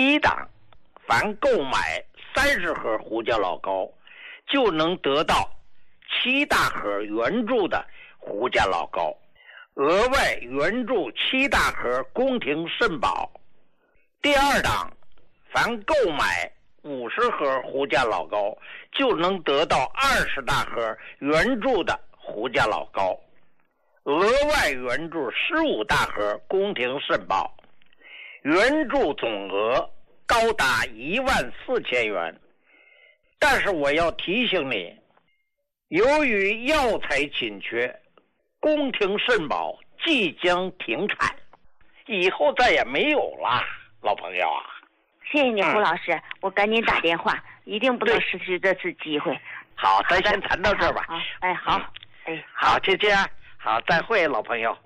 第一档，凡购买30盒胡家老高，就能得到7大盒原注的胡家老高，额外原注7大盒宫廷肾宝。第二档，凡购买50盒胡家老高，就能得到20大盒原注的胡家老高，额外原注15大盒宫廷肾宝，原注总额高达14000元。但是我要提醒你，由于药材紧缺，宫廷肾宝即将停产，以后再也没有了，老朋友啊。 谢谢你，胡老师，我赶紧打电话，一定不能失去这次机会。 好，咱先谈到这儿吧。 好， 好，就这样，好，再会，老朋友。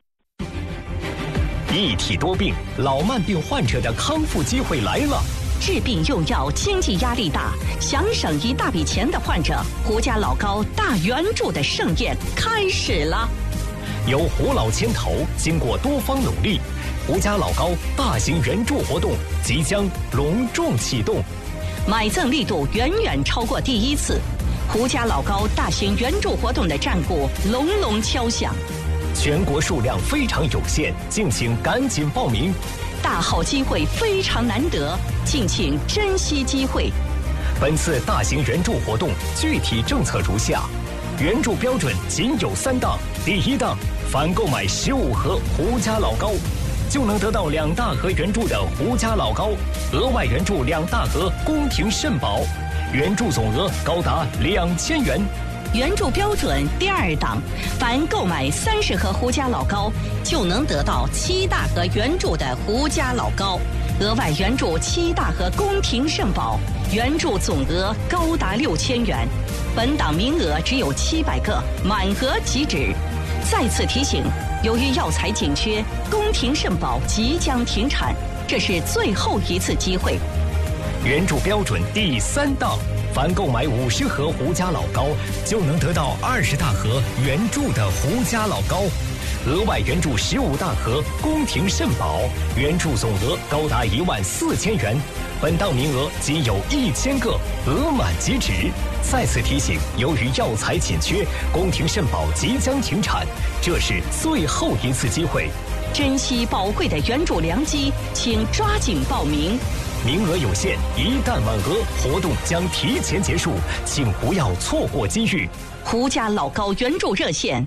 一体多病，老慢病患者的康复机会来了。 治病用药经济压力大，想省一大笔钱的患者，胡家老高大原著的盛宴开始了。 由胡老牵头，经过多方努力，胡家老高大型援助活动即将隆重启动， 买赠力度远远超过第一次。胡家老高大型援助活动的战鼓隆隆敲响， 全国数量非常有限，敬请赶紧报名。 大好机会非常难得，敬请珍惜机会。 本次大型援助活动具体政策如下：援助标准仅有3档。第一档，凡购买15盒胡家老高，就能得到2大盒原注的胡家老高，额外援助2大盒宫廷肾宝，援助总额高达2000元。 援助标准第二档，凡购买30盒胡家老高，就能得到7大盒原注的胡家老高，额外援助7大盒宫廷肾宝，援助总额高达6000元。本档名额只有700个，满额即止。再次提醒，由于药材紧缺，宫廷肾宝即将停产，这是最后一次机会。 援助标准第3档，凡购买50盒胡家老高，就能得到20大盒原注的胡家老高，额外援助15大盒宫廷肾宝，援助总额高达14000元。本档名额仅有1000个，额满即止。再次提醒，由于药材紧缺，宫廷肾宝即将停产，这是最后一次机会。 珍惜宝贵的援助良机，请抓紧报名。 名额有限，一旦满额，活动将提前结束，请不要错过机遇。 胡家老高援助热线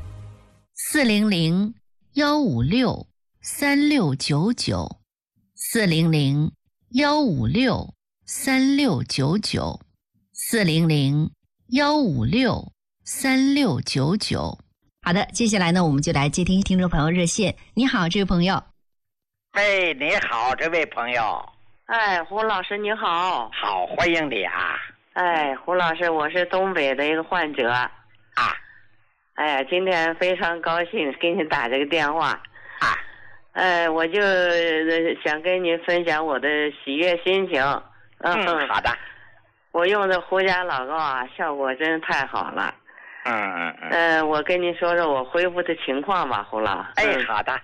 400-156-3699，400-156-3699。好的，接下来呢，我们就来接听听众朋友热线。你好，这位朋友。 你好，这位朋友。 胡老师你好。 好，欢迎你啊。 胡老师，我是东北的一个患者啊。今天非常高兴给你打这个电话啊。 我就想跟你分享我的喜悦心情。 好的。 我用的胡家老高啊，效果真是太好了。我跟你说说我恢复的情况吧，胡老。 好的。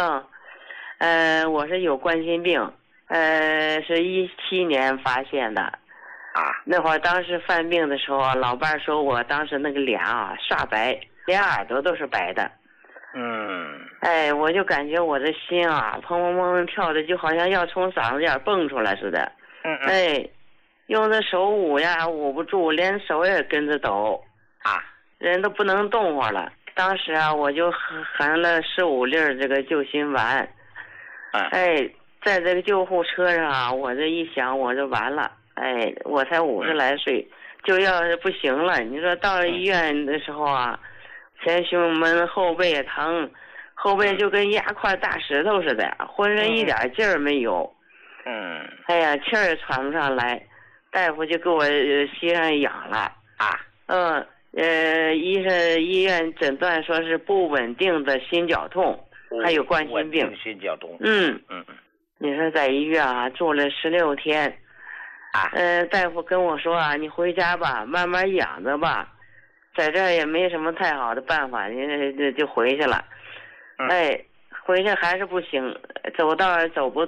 我是有冠心病，是17年发现的。那会儿当时犯病的时候，老伴说我当时那个脸啊刷白，连耳朵都是白的。我就感觉我的心啊砰砰砰跳的，就好像要从嗓子眼蹦出来似的。用的手捂呀捂不住，连手也跟着抖人都不能动活了。当时啊，我就含了15粒这个救心丸。在这个救护车上啊，我这一想我就完了。我才50来岁，就要是不行了。你说到了医院的时候啊，前胸闷后背也疼，后背就跟压块大石头似的，浑身一点劲儿没有。气儿也喘不上来，大夫就给我吸上氧了。医院诊断说是不稳定的心绞痛，还有冠心病。 心绞痛。 你说在医院啊住了16天。大夫跟我说啊，你回家吧，慢慢养着吧，在这儿也没什么太好的办法，就回去了。回去还是不行，走道走不